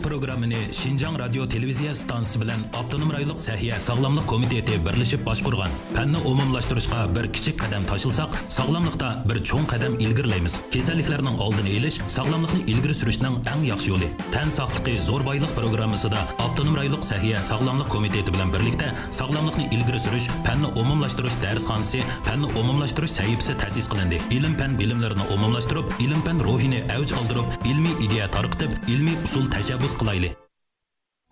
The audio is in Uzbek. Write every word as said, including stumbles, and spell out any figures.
programmani Şinjan Radio televiziya stansiyasi bilan Avtonom rayonluq Sahiya Sog'lomlik komiteti birlashib boshqurgan. Fanni umumlashtirishga bir kichik qadam tashlsak, sog'lomlikda bir cho'ng qadam ilgirlaymiz. Kasalliklarning oldini olish sog'lomlikni ilgari surishning eng yaxshi yo'li. Tan sog'ligi zo'r boylik programmasida Avtonom rayonluq Sahiya Sog'lomlik komiteti bilan birlikda sog'lomlikni ilgari surish, fanni umumlashtirish darsxonasi, fanni umumlashtirish sahifasi ta'sis qilindi. Ilm fan bilimlarini umumlashtirib, ilm fan ruhini avj oldirib, ilmiy ideya tarqitib, ilmiy usul tashabbus qilaylik.